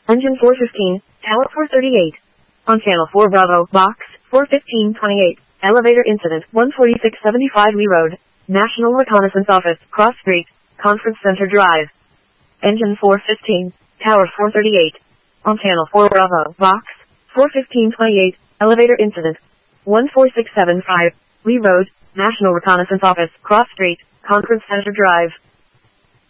Engine 415, Tower 438. On Channel 4 Bravo, Box 41528. Elevator incident, 14675 Lee Road. National Reconnaissance Office, Cross Street, Conference Center Drive. Engine 415, Tower 438. On Channel 4 Bravo, Box 41528. Elevator incident, 14675 Lee Road. National Reconnaissance Office, Cross Street, Conference Center Drive.